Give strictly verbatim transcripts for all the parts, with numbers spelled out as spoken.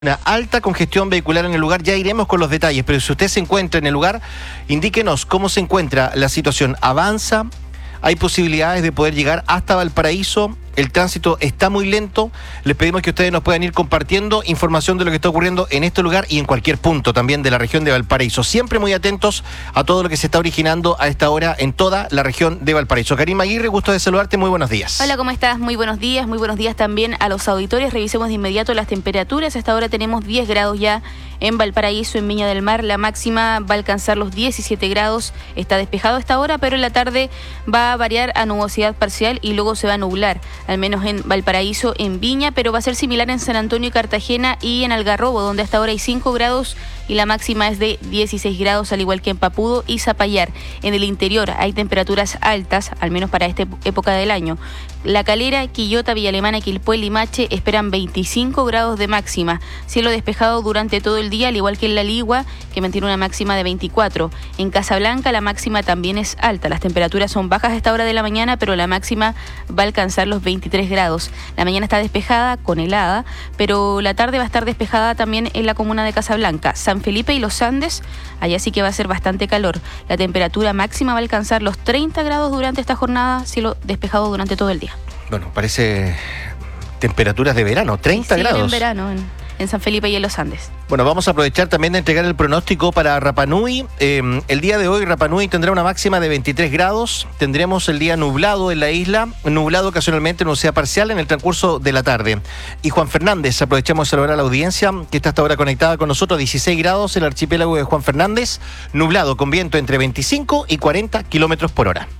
Una alta congestión vehicular en el lugar, ya iremos con los detalles, pero si usted se encuentra en el lugar, indíquenos cómo se encuentra la situación. ¿Avanza? ¿Hay posibilidades de poder llegar hasta Valparaíso? El tránsito está muy lento. Les pedimos que ustedes nos puedan ir compartiendo información de lo que está ocurriendo en este lugar y en cualquier punto también de la región de Valparaíso. Siempre muy atentos a todo lo que se está originando a esta hora en toda la región de Valparaíso. Karima Aguirre, gusto de saludarte, muy buenos días. Hola, ¿cómo estás? Muy buenos días, muy buenos días también a los auditores. Revisemos de inmediato las temperaturas. Hasta ahora tenemos diez grados ya en Valparaíso, en Viña del Mar. La máxima va a alcanzar los diecisiete grados. Está despejado a esta hora, pero en la tarde va a variar a nubosidad parcial y luego se va a nublar, al menos en Valparaíso, en Viña, pero va a ser similar en San Antonio y Cartagena y en Algarrobo, donde hasta ahora hay cinco grados y la máxima es de dieciséis grados, al igual que en Papudo y Zapallar. En el interior hay temperaturas altas, al menos para esta época del año. La Calera, Quillota, Villa Alemana, Quilpué, Limache esperan veinticinco grados de máxima. Cielo despejado durante todo el día, al igual que en La Ligua, que mantiene una máxima de veinticuatro. En Casablanca la máxima también es alta. Las temperaturas son bajas a esta hora de la mañana, pero la máxima va a alcanzar los veintitrés grados. La mañana está despejada, con helada, pero la tarde va a estar despejada también en la comuna de Casablanca. San Felipe y Los Andes, allá sí que va a ser bastante calor. La temperatura máxima va a alcanzar los treinta grados durante esta jornada, cielo despejado durante todo el día. Bueno, parece temperaturas de verano, treinta sí, grados. en verano, en, en San Felipe y en Los Andes. Bueno, vamos a aprovechar también de entregar el pronóstico para Rapa Nui. Eh, el día de hoy Rapa Nui tendrá una máxima de veintitrés grados. Tendremos el día nublado en la isla, nublado ocasionalmente, nubosidad parcial en el transcurso de la tarde. Y Juan Fernández, aprovechamos de saludar a la audiencia que está hasta ahora conectada con nosotros, dieciséis grados el archipiélago de Juan Fernández, nublado con viento entre veinticinco y cuarenta kilómetros por hora.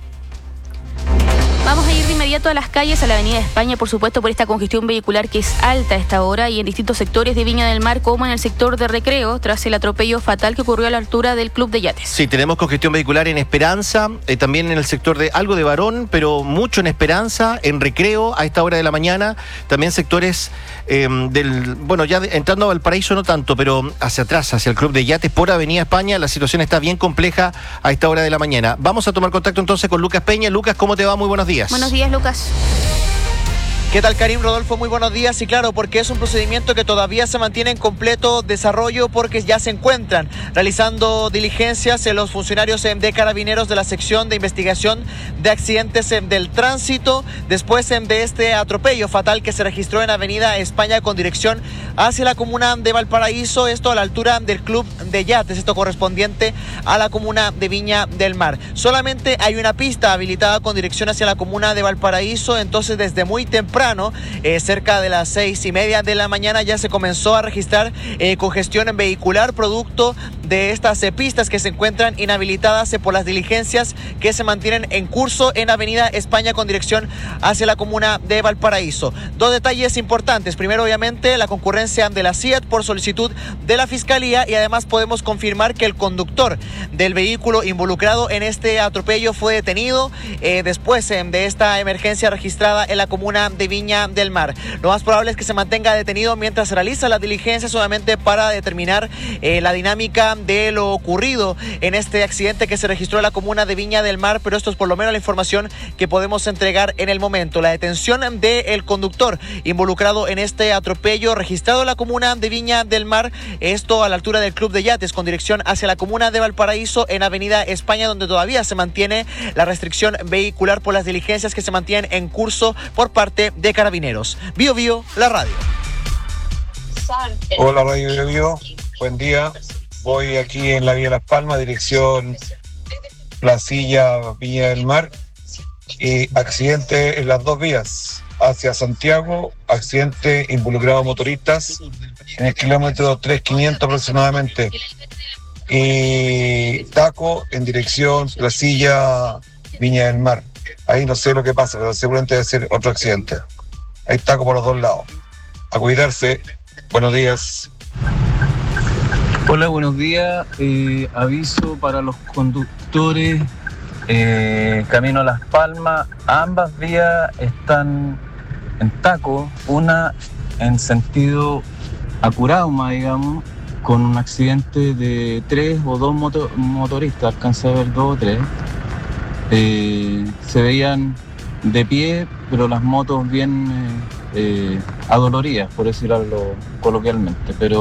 Vamos a ir de inmediato a las calles, a la Avenida España, por supuesto, por esta congestión vehicular que es alta a esta hora y en distintos sectores de Viña del Mar, como en el sector de Recreo, tras el atropello fatal que ocurrió a la altura del Club de Yates. Sí, tenemos congestión vehicular en Esperanza, eh, también en el sector de algo de Barón, pero mucho en Esperanza, en Recreo, a esta hora de la mañana. También sectores eh, del, bueno, ya de, entrando a Valparaíso no tanto, pero hacia atrás, hacia el Club de Yates, por Avenida España, la situación está bien compleja a esta hora de la mañana. Vamos a tomar contacto entonces con Lucas Peña. Lucas, ¿cómo te va? Muy buenos días. Buenos días, Lucas. ¿Qué tal, Karim, Rodolfo? Muy buenos días. Y claro, porque es un procedimiento que todavía se mantiene en completo desarrollo porque ya se encuentran realizando diligencias en los funcionarios de Carabineros de la sección de investigación de accidentes del tránsito después de este atropello fatal que se registró en Avenida España con dirección hacia la comuna de Valparaíso, esto a la altura del Club de Yates, esto correspondiente a la comuna de Viña del Mar. Solamente hay una pista habilitada con dirección hacia la comuna de Valparaíso, entonces desde muy temprano Eh, cerca de las seis y media de la mañana ya se comenzó a registrar eh, congestión vehicular producto de estas eh, pistas que se encuentran inhabilitadas eh, por las diligencias que se mantienen en curso en Avenida España con dirección hacia la comuna de Valparaíso. Dos detalles importantes. Primero, obviamente, la concurrencia de la C I A T por solicitud de la Fiscalía y además podemos confirmar que el conductor del vehículo involucrado en este atropello fue detenido eh, después eh, de esta emergencia registrada en la comuna de Viña del Mar. Lo más probable es que se mantenga detenido mientras se realiza las diligencias, solamente para determinar eh, la dinámica de lo ocurrido en este accidente que se registró en la comuna de Viña del Mar, pero esto es por lo menos la información que podemos entregar en el momento. La detención del conductor involucrado en este atropello registrado en la comuna de Viña del Mar, esto a la altura del Club de Yates con dirección hacia la comuna de Valparaíso en Avenida España, donde todavía se mantiene la restricción vehicular por las diligencias que se mantienen en curso por parte de Carabineros. Bio Bio, la radio. Hola, Radio Bio Bio, buen día. Voy aquí en la Vía Las Palmas, dirección Placilla, Viña del Mar. Y accidente en las dos vías, hacia Santiago, accidente involucrado motoristas en el kilómetro tres quinientos aproximadamente. Y taco en dirección Placilla, Viña del Mar. Ahí no sé lo que pasa, pero seguramente debe ser otro accidente. Hay taco por los dos lados. A cuidarse. Buenos días. Hola, buenos días. Eh, aviso para los conductores. Eh, camino a Las Palmas. Ambas vías están en taco. Una en sentido a Curauma, digamos, con un accidente de tres o dos moto- motoristas. Alcancé a ver dos o tres. Eh, se veían de pie, pero las motos bien, eh, eh, adoloridas, por decirlo coloquialmente, pero